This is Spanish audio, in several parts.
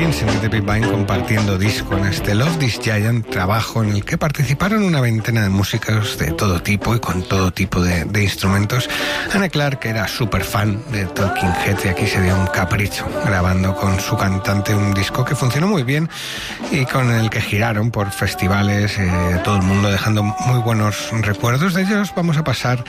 Synth Pip Vine compartiendo disco en este Love This Giant, trabajo en el que participaron una veintena de músicos de todo tipo y con todo tipo de instrumentos. Anne Clark era súper fan de Talking Heads y aquí se dio un capricho grabando con su cantante un disco que funcionó muy bien y con el que giraron por festivales, todo el mundo dejando muy buenos recuerdos. De ellos vamos a pasar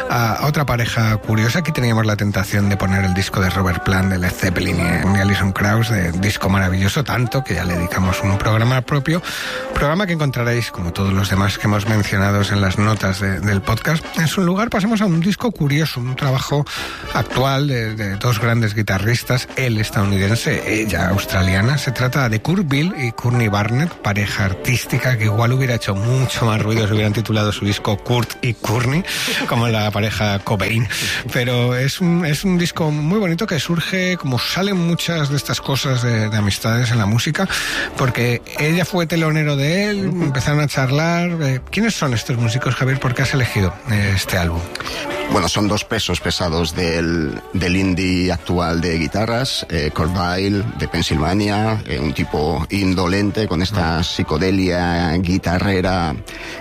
a otra pareja curiosa. Aquí teníamos la tentación de poner el disco de Robert Plant, de Led Zeppelin y Alison Krauss, de disco maravilloso, tanto que ya le dedicamos un programa propio, programa que encontraréis, como todos los demás que hemos mencionado en las notas del podcast. En su lugar pasemos a un disco curioso, un trabajo actual de dos grandes guitarristas, él estadounidense, ella australiana. Se trata de Kurt Beale y Courtney Barnett, pareja artística que igual hubiera hecho mucho más ruido si hubieran titulado su disco Kurt y Courtney, como la pareja Cobain. Pero es un disco muy bonito que surge, como salen muchas de estas cosas de amistades en la música, porque ella fue telonero de él, empezaron a charlar. ¿Quiénes son estos músicos, Javier? ¿Por qué has elegido este álbum? Bueno, son dos pesos pesados del indie actual de guitarras. Kurt Beale, de Pensilvania, un tipo indolente con esta psicodelia guitarrera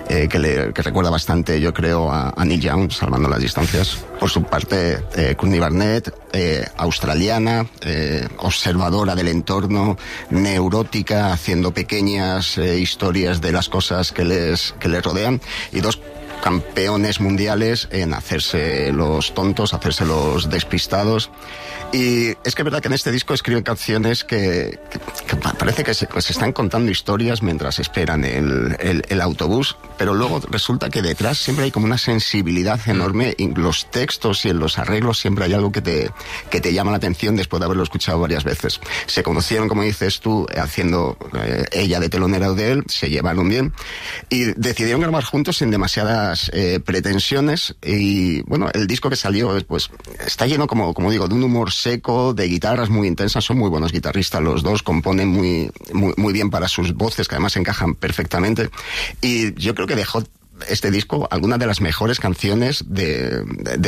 que recuerda bastante, yo creo, a Neil Young, salvando las distancias. Por su parte, Courtney Barnett, australiana, observadora del entorno, neurótica, haciendo pequeñas historias de las cosas que les rodean, y dos campeones mundiales en hacerse los tontos, hacerse los despistados. Y es que es verdad que en este disco escriben canciones que parece que se están contando historias mientras esperan el autobús, pero luego resulta que detrás siempre hay como una sensibilidad enorme. En los textos y en los arreglos siempre hay algo que te llama la atención después de haberlo escuchado varias veces. Se conocieron, como dices tú, haciendo ella de telonera de él, se llevaron bien y decidieron grabar juntos sin demasiadas pretensiones. Y bueno, el disco que salió pues está lleno, como digo, de un humor seco, de guitarras muy intensas. Son muy buenos guitarristas los dos, componen muy bien para sus voces, que además encajan perfectamente, y yo creo que dejó este disco algunas de las mejores canciones de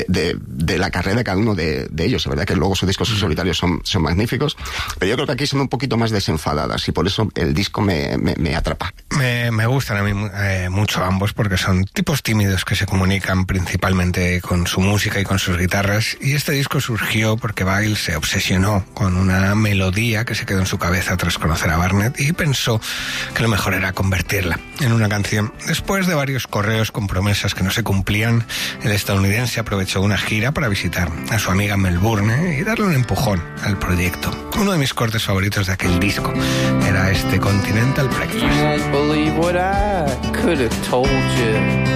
la carrera de cada uno de ellos. Es verdad que luego sus discos solitarios son magníficos, pero yo creo que aquí son un poquito más desenfadadas y por eso el disco me atrapa. Me gustan a mí mucho ambos, porque son tipos tímidos que se comunican principalmente con su música y con sus guitarras, y este disco surgió porque Beale se obsesionó con una melodía que se quedó en su cabeza tras conocer a Barnett y pensó que lo mejor era convertirla en una canción. Después de varios correos con promesas que no se cumplían, el estadounidense aprovechó una gira para visitar a su amiga Melbourne y darle un empujón al proyecto. Uno de mis cortes favoritos de aquel disco era este Continental Breakfast.